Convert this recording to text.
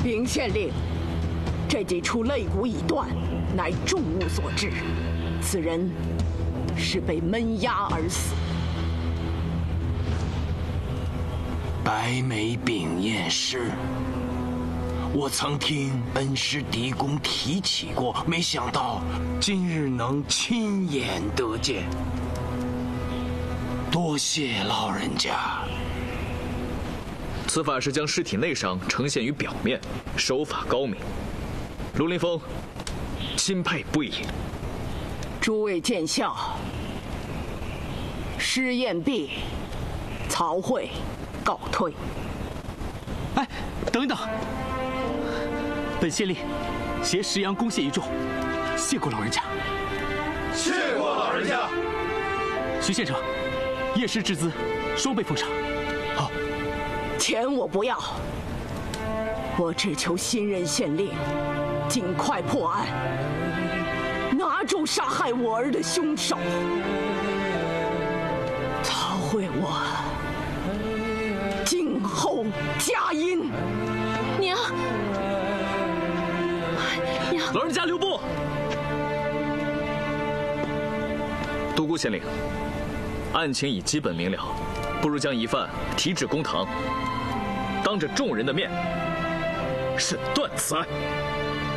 禀县令，这几处肋骨已断，乃重物所致，此人是被闷压而死。 白眉秉验尸，我曾听恩师狄公提起过，没想到今日能亲眼得见。多谢老人家。 此法是将尸体内伤呈现于表面，手法高明。卢林峰，钦佩不已。 诸位见笑。尸验毕，曹慧告退。 哎，等等！本县令携10羊公谢一众，谢过老人家。 谢过老人家。 徐县丞，验尸之资，双倍奉上。好。 钱我不要，我只求新任县令尽快破案，拿住杀害我儿的凶手。曹慧，我静候佳音。 娘，娘， 老人家留步。独孤县令，案情已基本明了，不如将疑犯提至公堂，当着众人的面审断此案。